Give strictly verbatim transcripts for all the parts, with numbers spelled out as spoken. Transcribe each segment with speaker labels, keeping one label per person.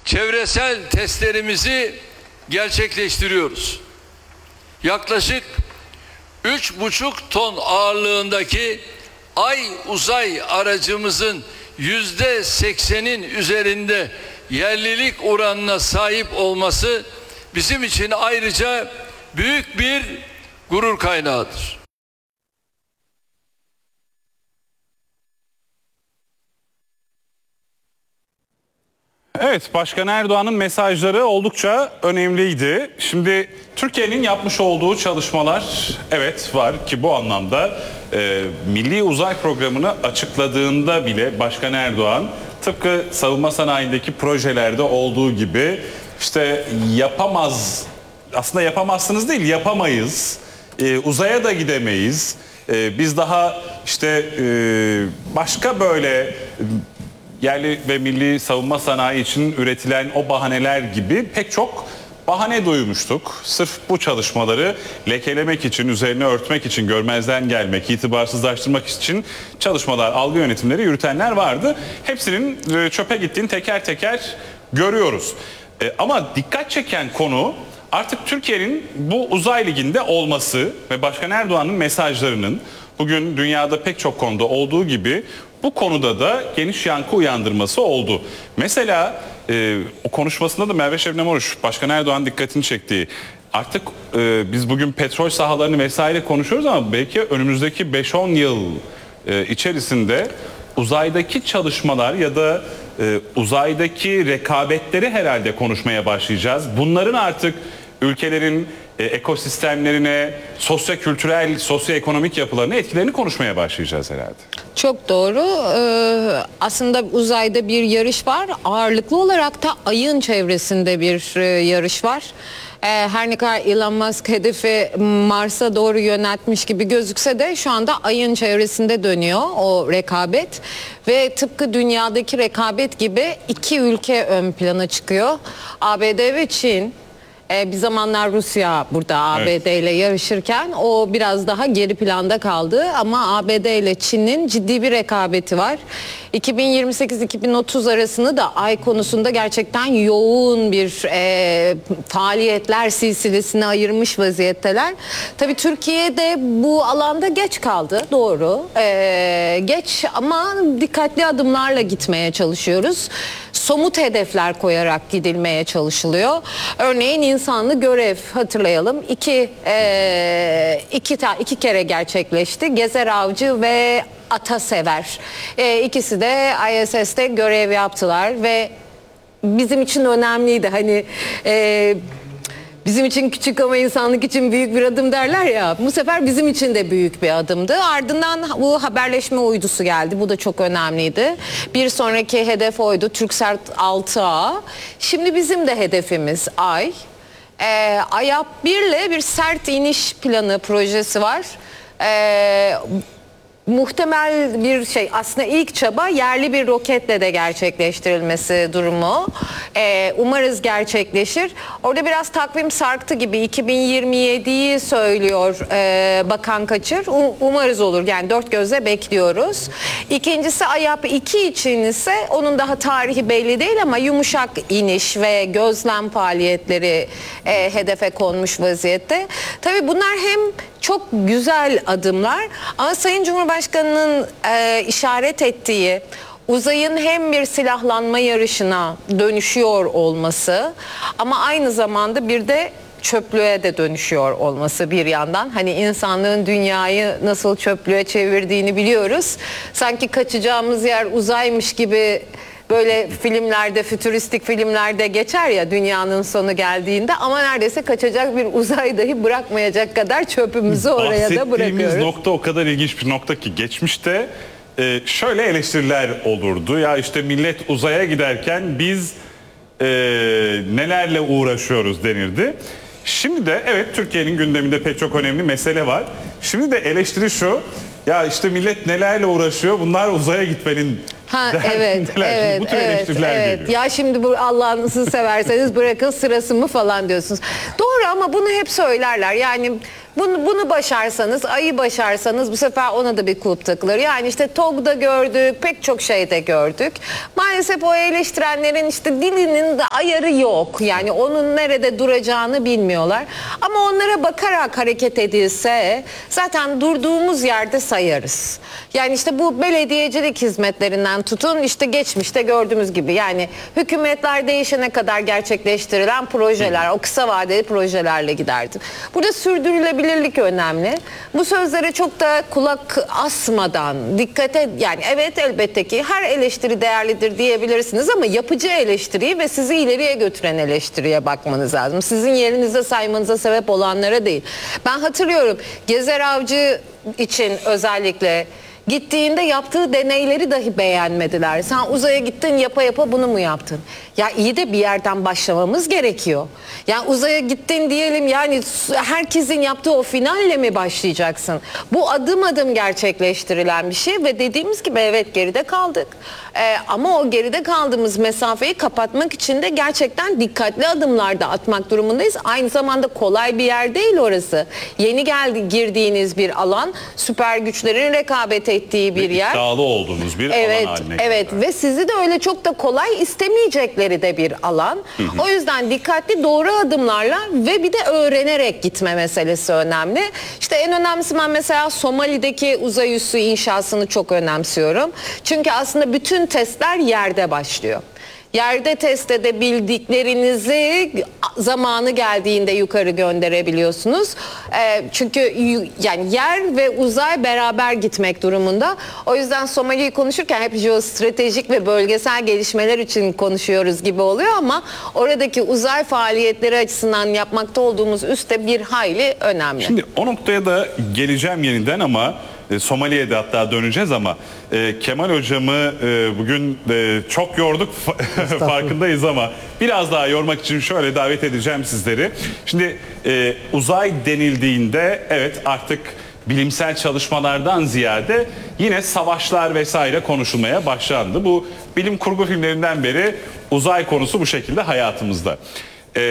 Speaker 1: çevresel testlerimizi gerçekleştiriyoruz. Yaklaşık üç buçuk ton ağırlığındaki Ay uzay aracımızın yüzde seksenin üzerinde yerlilik oranına sahip olması bizim için ayrıca büyük bir gurur kaynağıdır.
Speaker 2: Evet, Başkan Erdoğan'ın mesajları oldukça önemliydi. Şimdi Türkiye'nin yapmış olduğu çalışmalar evet var ki bu anlamda e, Milli Uzay Programı'nı açıkladığında bile Başkan Erdoğan tıpkı savunma sanayindeki projelerde olduğu gibi işte yapamaz, aslında yapamazsınız değil yapamayız, e, uzaya da gidemeyiz, e, biz daha işte e, başka böyle yerli ve milli savunma sanayi için üretilen o bahaneler gibi pek çok bahane duymuştuk. Sırf bu çalışmaları lekelemek için, üzerine örtmek için, görmezden gelmek, itibarsızlaştırmak için çalışmalar, algı yönetimleri yürütenler vardı. Hepsinin çöpe gittiğini teker teker görüyoruz. Ama dikkat çeken konu artık Türkiye'nin bu uzay liginde olması ve Başkan Erdoğan'ın mesajlarının bugün dünyada pek çok konuda olduğu gibi bu konuda da geniş yankı uyandırması oldu. Mesela e, o konuşmasında da Merve Şebnem Oruç, Başkan Erdoğan dikkatini çektiği, artık e, biz bugün petrol sahalarını vesaire konuşuyoruz ama belki önümüzdeki beş on yıl e, içerisinde uzaydaki çalışmalar ya da e, uzaydaki rekabetleri herhalde konuşmaya başlayacağız. Bunların artık ülkelerin e, ekosistemlerine, sosyo-kültürel, sosyo-ekonomik yapılarına etkilerini konuşmaya başlayacağız herhalde.
Speaker 3: Çok doğru. Ee, aslında uzayda bir yarış var. Ağırlıklı olarak da ayın çevresinde bir e, yarış var. Ee, her ne kadar Elon Musk hedefi Mars'a doğru yöneltmiş gibi gözükse de şu anda ayın çevresinde dönüyor o rekabet. Ve tıpkı dünyadaki rekabet gibi iki ülke ön plana çıkıyor. A B D ve Çin. Ee, bir zamanlar Rusya burada A B D ile yarışırken o biraz daha geri planda kaldı ama A B D ile Çin'in ciddi bir rekabeti var. iki bin yirmi sekiz iki bin otuz arasını da ay konusunda gerçekten yoğun bir e, faaliyetler silsilesine ayırmış vaziyetteler. Tabii Türkiye de bu alanda geç kaldı, doğru. E, geç ama dikkatli adımlarla gitmeye çalışıyoruz. Somut hedefler koyarak gidilmeye çalışılıyor. Örneğin insanlı görev hatırlayalım. İki, e, iki, ta, iki kere gerçekleşti. Gezer Avcı ve Atasever. E, ikisi de I S S'te görev yaptılar ve bizim için önemliydi. Hani e, bizim için küçük ama insanlık için büyük bir adım derler ya. Bu sefer bizim için de büyük bir adımdı. Ardından bu haberleşme uydusu geldi. Bu da çok önemliydi. Bir sonraki hedef oydu. Türksat altı A. Şimdi bizim de hedefimiz Ay. Ee, AYAP bir ile bir sert iniş planı projesi var. Ee, Muhtemel bir şey, aslında ilk çaba yerli bir roketle de gerçekleştirilmesi durumu. Ee, umarız gerçekleşir. Orada biraz takvim sarktı gibi, iki bin yirmi yediyi söylüyor e, Bakan Kaçır. U- umarız olur, yani dört gözle bekliyoruz. İkincisi AYAP iki için ise onun daha tarihi belli değil ama yumuşak iniş ve gözlem faaliyetleri e, hedefe konmuş vaziyette. Tabii bunlar hem çok güzel adımlar ama Sayın Cumhurbaşkanı'nın e, işaret ettiği uzayın hem bir silahlanma yarışına dönüşüyor olması ama aynı zamanda bir de çöplüğe de dönüşüyor olması bir yandan. Hani insanlığın dünyayı nasıl çöplüğe çevirdiğini biliyoruz. Sanki kaçacağımız yer uzaymış gibi böyle filmlerde, fütüristik filmlerde geçer ya dünyanın sonu geldiğinde, ama neredeyse kaçacak bir uzay dahi bırakmayacak kadar çöpümüzü oraya da bırakıyoruz.
Speaker 2: Bahsettiğimiz nokta o kadar ilginç bir nokta ki geçmişte e, şöyle eleştiriler olurdu. Ya işte millet uzaya giderken biz e, nelerle uğraşıyoruz denirdi. Şimdi de evet, Türkiye'nin gündeminde pek çok önemli mesele var. Şimdi de eleştiri şu: ya işte millet nelerle uğraşıyor, bunlar uzaya gitmenin
Speaker 3: Ha, evet, evet,
Speaker 2: bu tür
Speaker 3: evet,
Speaker 2: eleştiriler
Speaker 3: evet.
Speaker 2: geliyor.
Speaker 3: Ya şimdi bu Allah'ınızı severseniz bırakın sırası mı falan diyorsunuz. Doğru, ama bunu hep söylerler. Yani Bunu, bunu başarsanız, ayı başarsanız bu sefer ona da bir kulp takılır. Yani işte TOG'da gördük, pek çok şeyde gördük. Maalesef o eleştirenlerin işte dilinin de ayarı yok. Yani onun nerede duracağını bilmiyorlar. Ama onlara bakarak hareket edilse zaten durduğumuz yerde sayarız. Yani işte bu belediyecilik hizmetlerinden tutun işte geçmişte gördüğümüz gibi yani hükümetler değişene kadar gerçekleştirilen projeler, o kısa vadeli projelerle giderdi. Burada sürdürülebilirlik önemli. Bu sözlere çok da kulak asmadan dikkate yani evet elbette ki her eleştiri değerlidir diyebilirsiniz ama yapıcı eleştiriyi ve sizi ileriye götüren eleştiriye bakmanız lazım. Sizin yerinize saymanıza sebep olanlara değil. Ben hatırlıyorum Gezer Avcı için özellikle gittiğinde yaptığı deneyleri dahi beğenmediler. Sen uzaya gittin yapa yapa bunu mu yaptın? Ya iyi de bir yerden başlamamız gerekiyor. Yani uzaya gittin diyelim yani herkesin yaptığı o finalle mi başlayacaksın? Bu adım adım gerçekleştirilen bir şey ve dediğimiz gibi evet geride kaldık. Ee, ama o geride kaldığımız mesafeyi kapatmak için de gerçekten dikkatli adımlar da atmak durumundayız. Aynı zamanda kolay bir yer değil orası. Yeni geldi girdiğiniz bir alan, süper güçlerin rekabet ettiği bir yer.
Speaker 2: İddialı olduğunuz bir
Speaker 3: evet,
Speaker 2: alan haline
Speaker 3: evet
Speaker 2: geldi.
Speaker 3: ve sizi de öyle çok da kolay istemeyecekleri de bir alan. Hı hı. O yüzden dikkatli doğru adımlarla ve bir de öğrenerek gitme meselesi önemli. İşte en önemlisi ben mesela Somali'deki uzay üssü inşasını çok önemsiyorum. Çünkü aslında bütün testler yerde başlıyor. Yerde test edebildiklerinizi zamanı geldiğinde yukarı gönderebiliyorsunuz. E, çünkü yani yer ve uzay beraber gitmek durumunda. O yüzden Somali'yi konuşurken hep jeostratejik ve bölgesel gelişmeler için konuşuyoruz gibi oluyor ama oradaki uzay faaliyetleri açısından yapmakta olduğumuz üste bir hayli önemli.
Speaker 2: Şimdi o noktaya da geleceğim yeniden ama e, Somali'ye de hatta döneceğiz ama e, Kemal hocamı e, bugün e, çok yorduk farkındayız ama biraz daha yormak için şöyle davet edeceğim sizleri. Şimdi e, uzay denildiğinde evet artık bilimsel çalışmalardan ziyade yine savaşlar vesaire konuşulmaya başlandı. Bu bilim kurgu filmlerinden beri uzay konusu bu şekilde hayatımızda. E,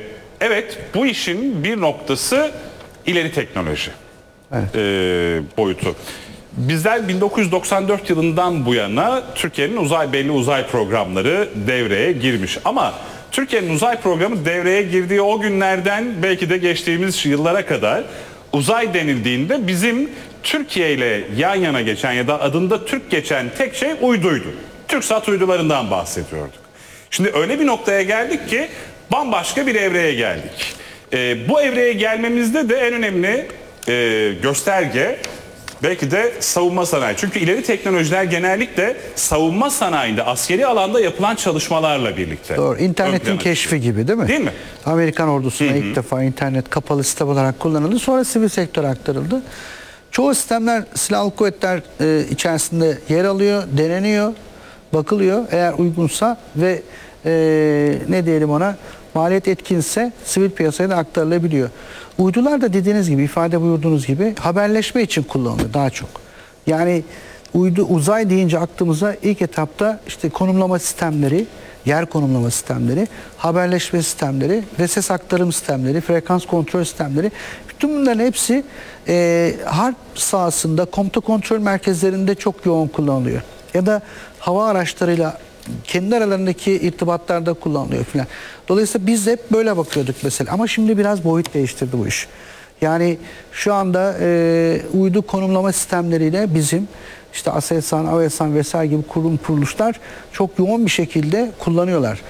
Speaker 2: evet bu işin bir noktası ileri teknoloji. Evet. E, boyutu. Bizler bin dokuz yüz doksan dört yılından bu yana Türkiye'nin uzay belli uzay programları devreye girmiş. Ama Türkiye'nin uzay programı devreye girdiği o günlerden belki de geçtiğimiz yıllara kadar uzay denildiğinde bizim Türkiye ile yan yana geçen ya da adında Türk geçen tek şey uyduydu. TürkSat uydularından bahsediyorduk. Şimdi öyle bir noktaya geldik ki bambaşka bir evreye geldik. E, bu evreye gelmemizde de en önemli e, gösterge belki de savunma sanayi. Çünkü ileri teknolojiler genellikle savunma sanayinde, askeri alanda yapılan çalışmalarla birlikte.
Speaker 4: Doğru. İnternetin keşfi gibi değil mi?
Speaker 2: Değil mi?
Speaker 4: Amerikan ordusuna ilk defa internet kapalı sistem olarak kullanıldı. Sonra sivil sektöre aktarıldı. Çoğu sistemler silahlı kuvvetler e, içerisinde yer alıyor, deneniyor, bakılıyor. Eğer uygunsa ve e, ne diyelim ona maliyet etkinse sivil piyasaya da aktarılabiliyor. Uydular da dediğiniz gibi, ifade buyurduğunuz gibi haberleşme için kullanılıyor daha çok. Yani uydu, uzay deyince aklımıza ilk etapta işte konumlama sistemleri, yer konumlama sistemleri, haberleşme sistemleri ve ses aktarım sistemleri, frekans kontrol sistemleri, bütün bunların hepsi e, harp sahasında, komuta kontrol merkezlerinde çok yoğun kullanılıyor. Ya da hava araçlarıyla kendi aralarındaki irtibatlarda kullanılıyor filan. Dolayısıyla biz hep böyle bakıyorduk mesela. Ama şimdi biraz boyut değiştirdi bu iş. Yani şu anda e, uydu konumlama sistemleriyle bizim işte ASELSAN, AVESAN vesaire gibi kurum kuruluşlar çok yoğun bir şekilde kullanıyorlar.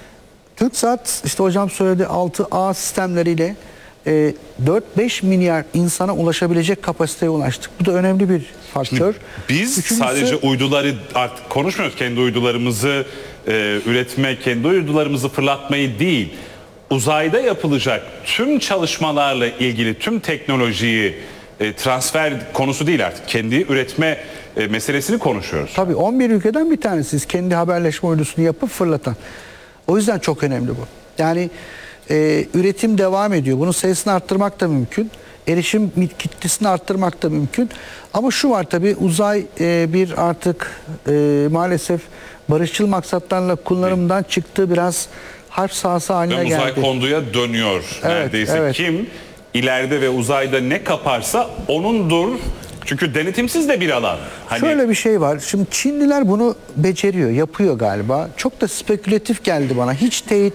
Speaker 4: TürkSat işte hocam söyledi altı A sistemleriyle e, dört beş milyar insana ulaşabilecek kapasiteye ulaştık. Bu da önemli bir faktör.
Speaker 2: Şimdi biz Üçüncüsü, sadece uyduları artık konuşmuyoruz. Kendi uydularımızı e, üretmek, kendi uydularımızı fırlatmayı değil. Uzayda yapılacak tüm çalışmalarla ilgili tüm teknolojiyi e, transfer konusu değil artık. Kendi üretme e, meselesini konuşuyoruz.
Speaker 4: Tabii on bir ülkeden bir tanesiz kendi haberleşme uydusunu yapıp fırlatan. O yüzden çok önemli bu. Yani e, üretim devam ediyor. Bunun sayısını arttırmak da mümkün. Erişim kitlesini arttırmak da mümkün. Ama şu var tabii uzay e, bir artık e, maalesef barışçıl maksatlarla kullanımdan çıktı, biraz harp sahası haline
Speaker 2: Ve uzay
Speaker 4: geldi.
Speaker 2: konduya dönüyor
Speaker 4: evet,
Speaker 2: neredeyse.
Speaker 4: Evet.
Speaker 2: Kim ileride ve uzayda ne kaparsa onundur. Çünkü denetimsiz de bir alan. Hani
Speaker 4: Şöyle bir şey var. Şimdi Çinliler bunu beceriyor, yapıyor galiba. Çok da spekülatif geldi bana. Hiç teyit